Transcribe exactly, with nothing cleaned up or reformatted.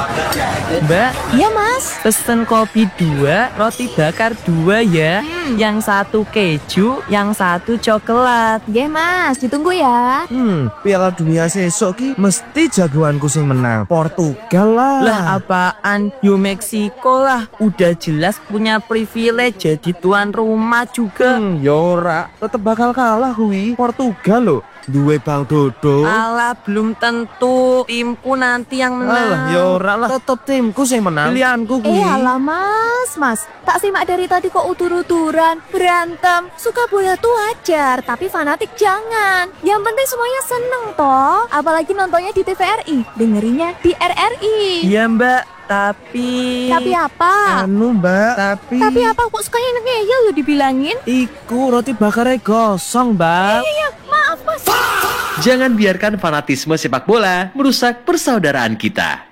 Mbak, Iya mas. pesen kopi dua, roti bakar dua ya. Hmm. Yang satu keju, yang satu coklat. Nggih mas, ditunggu ya. Hmm, Piala Dunia sesok ki mesti jagoanku sing menang. Portugal lah. Lah apaan? Yo Meksiko lah. Udah jelas punya privilege jadi tuan rumah juga. Hmm, yora, tetep bakal kalah kuwi. Portugal loh, duwe Bang Dodo. Alah belum tentu timku nanti yang menang. Alah, yora lah, tetep timku sing menang. Pilihanku kuwi. Eh alah mas, mas. Tak simak dari tadi kok utur-uturan, berantem. Suka bola tuh wajar, tapi fanatik jangan. Yang penting semuanya seneng toh. Apalagi nontonnya di T V R I, dengerinnya di R R I. Iya mbak, tapi... Tapi apa? Anu mbak, tapi Tapi apa kok sukanya ngeyel yo dibilangin? iku roti bakarnya gosong mbak. Iya, maaf mas. Jangan biarkan fanatisme sepak bola merusak persaudaraan kita.